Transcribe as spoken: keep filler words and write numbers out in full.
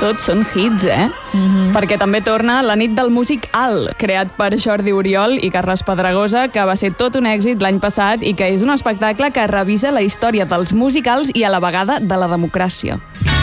tots són hits, eh? Mm-hmm. Perquè també torna La nit del músic alt, creat per Jordi Oriol i Carles Pedregosa, que va ser tot un èxit l'any passat i que és un espectacle que revisa la història dels musicals i a la vegada de la democràcia.